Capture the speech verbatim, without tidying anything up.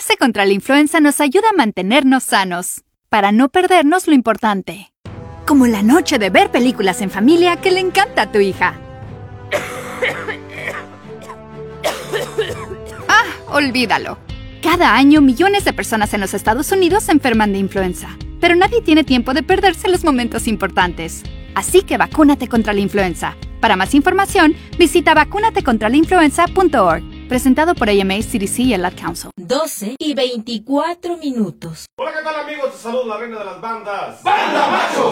Vacunarse contra la influenza nos ayuda a mantenernos sanos, para no perdernos lo importante. Como la noche de ver películas en familia que le encanta a tu hija. Ah, olvídalo. Cada año millones de personas en los Estados Unidos se enferman de influenza, pero nadie tiene tiempo de perderse los momentos importantes. Así que vacúnate contra la influenza. Para más información, visita vacunate contra la influenza punto org. Presentado por A M A, C D C y el Ad Council. doce y veinticuatro minutos. Hola, ¿qué tal, amigos? Te saludo la reina de las bandas. ¡Banda Machos!